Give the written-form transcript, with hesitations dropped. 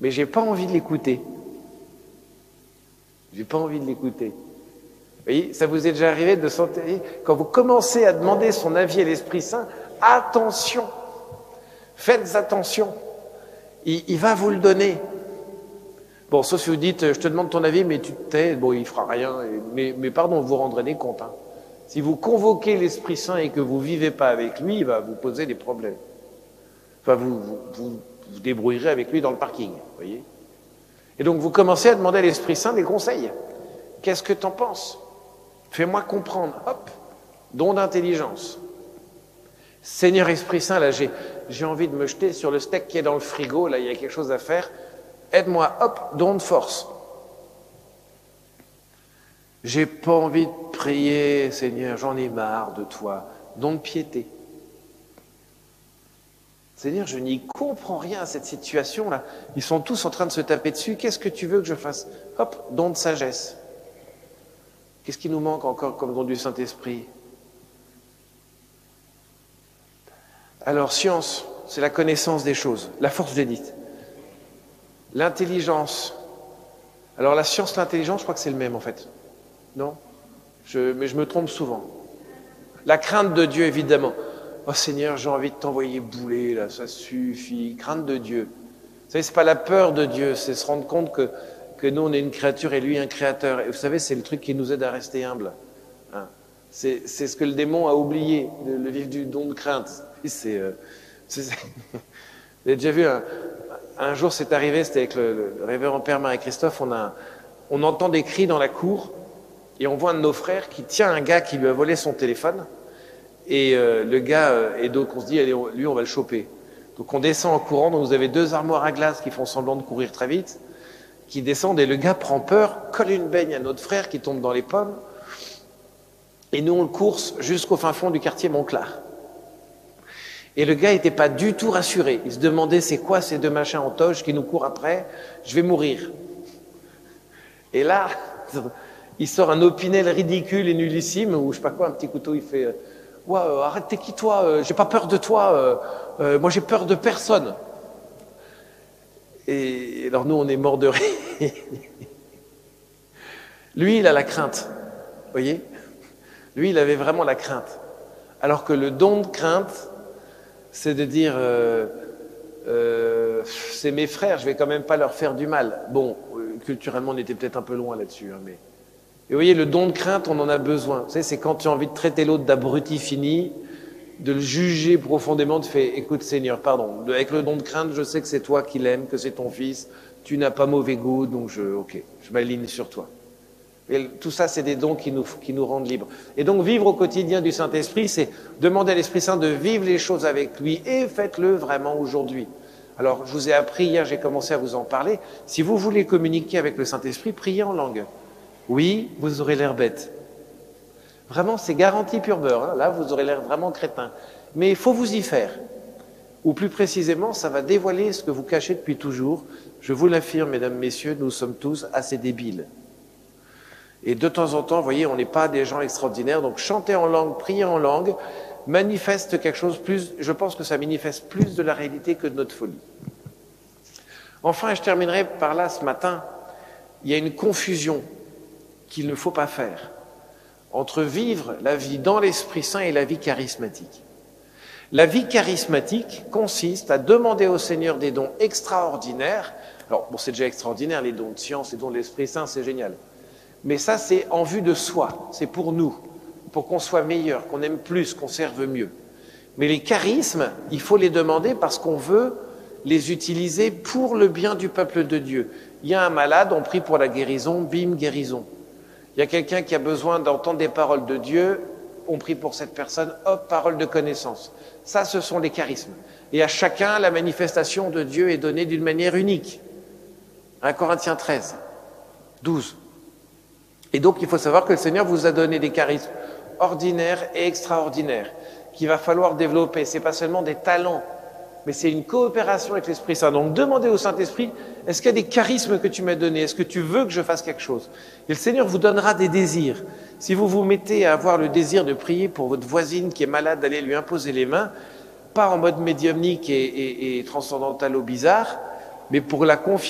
mais j'ai pas envie de l'écouter. J'ai pas envie de l'écouter. Vous voyez, ça vous est déjà arrivé de sentir, quand vous commencez à demander son avis à l'Esprit Saint, attention, faites attention, il va vous le donner. Bon, sauf si vous dites, je te demande ton avis, mais tu te tais, bon, il fera rien, mais pardon, vous vous rendrez des comptes. Hein. Si vous convoquez l'Esprit Saint et que vous vivez pas avec lui, il va vous poser des problèmes. Enfin, vous débrouillerez avec lui dans le parking, vous voyez. Et donc, vous commencez à demander à l'Esprit Saint des conseils. Qu'est-ce que tu en penses? Fais-moi comprendre. Hop, don d'intelligence. Seigneur Esprit Saint, là, j'ai envie de me jeter sur le steak qui est dans le frigo, là, il y a quelque chose à faire. Aide-moi, hop, don de force. J'ai pas envie de prier, Seigneur, j'en ai marre de toi. Don de piété. Seigneur, je n'y comprends rien à cette situation-là. Ils sont tous en train de se taper dessus. Qu'est-ce que tu veux que je fasse? Hop, don de sagesse. Qu'est-ce qui nous manque encore comme don du Saint-Esprit? Alors, science, c'est la connaissance des choses, la force d'édite. L'intelligence. Alors, la science, l'intelligence, je crois que c'est le même en fait. Non? Mais je me trompe souvent. La crainte de Dieu, évidemment. Oh Seigneur, j'ai envie de t'envoyer bouler, là, ça suffit. Crainte de Dieu. Vous savez, c'est pas la peur de Dieu, c'est se rendre compte que nous, on est une créature et lui, un créateur. Et vous savez, c'est le truc qui nous aide à rester humbles. Hein. C'est ce que le démon a oublié, le vivre du don de crainte. Vous avez déjà vu, un jour, c'est arrivé, c'était avec le révérend Père Marie-Christophe, on entend des cris dans la cour et on voit un de nos frères qui tient un gars qui lui a volé son téléphone. Et le gars, et donc on se dit, allez, lui, on va le choper. Donc on descend en courant, donc vous avez 2 armoires à glace qui font semblant de courir très vite, qui descendent, et le gars prend peur, colle une baigne à notre frère qui tombe dans les pommes, et nous on le course jusqu'au fin fond du quartier Montclar. Et le gars n'était pas du tout rassuré. Il se demandait, c'est quoi ces 2 machins en toge qui nous courent après? Je vais mourir. Et là, il sort un opinel ridicule et nullissime, ou je sais pas quoi, un petit couteau, il fait... Ouais, arrête, t'es qui toi? J'ai pas peur de toi. Moi, j'ai peur de personne. Et alors nous, on est morts de rire. Lui, il a la crainte. Vous voyez? Lui, il avait vraiment la crainte. Alors que le don de crainte, c'est de dire c'est mes frères, je vais quand même pas leur faire du mal. Bon, culturellement, on était peut-être un peu loin là-dessus, hein, mais... Et vous voyez, le don de crainte, on en a besoin. Vous savez, c'est quand tu as envie de traiter l'autre d'abruti fini, de le juger profondément, de faire, écoute Seigneur, pardon, avec le don de crainte, je sais que c'est toi qui l'aimes, que c'est ton fils, tu n'as pas mauvais goût, donc je m'aligne sur toi. Et tout ça, c'est des dons qui nous rendent libres. Et donc, vivre au quotidien du Saint-Esprit, c'est demander à l'Esprit Saint de vivre les choses avec lui, et faites-le vraiment aujourd'hui. Alors, je vous ai appris hier, j'ai commencé à vous en parler. Si vous voulez communiquer avec le Saint-Esprit, priez en langue. Oui, vous aurez l'air bête. Vraiment, c'est garanti pur beurre. Hein. Là, vous aurez l'air vraiment crétin. Mais il faut vous y faire. Ou plus précisément, ça va dévoiler ce que vous cachez depuis toujours. Je vous l'affirme, mesdames, messieurs, nous sommes tous assez débiles. Et de temps en temps, vous voyez, on n'est pas des gens extraordinaires. Donc, chanter en langue, prier en langue, manifeste quelque chose plus... Je pense que ça manifeste plus de la réalité que de notre folie. Enfin, je terminerai par là ce matin. Il y a une confusion qu'il ne faut pas faire entre vivre la vie dans l'Esprit Saint et la vie charismatique. La vie charismatique consiste à demander au Seigneur des dons extraordinaires. Alors, bon, c'est déjà extraordinaire, les dons de science, les dons de l'Esprit Saint, c'est génial. Mais ça, c'est en vue de soi, c'est pour nous, pour qu'on soit meilleur, qu'on aime plus, qu'on serve mieux. Mais les charismes, il faut les demander parce qu'on veut les utiliser pour le bien du peuple de Dieu. Il y a un malade, on prie pour la guérison, bim, guérison. Il y a quelqu'un qui a besoin d'entendre des paroles de Dieu, on prie pour cette personne, hop, parole de connaissance. Ça, ce sont les charismes. Et à chacun, la manifestation de Dieu est donnée d'une manière unique. 1 Corinthiens 13, 12. Et donc, il faut savoir que le Seigneur vous a donné des charismes ordinaires et extraordinaires qu'il va falloir développer. Ce n'est pas seulement des talents, mais c'est une coopération avec l'Esprit Saint. Donc, demandez au Saint-Esprit, est-ce qu'il y a des charismes que tu m'as donnés? Est-ce que tu veux que je fasse quelque chose? Et le Seigneur vous donnera des désirs. Si vous vous mettez à avoir le désir de prier pour votre voisine qui est malade, d'aller lui imposer les mains, pas en mode médiumnique et transcendantal au bizarre, mais pour la confier